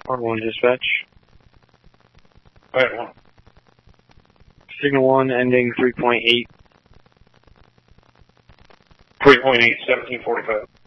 R1 dispatch. Alright, well. Signal 1 ending 3.8. 3.8, 1745.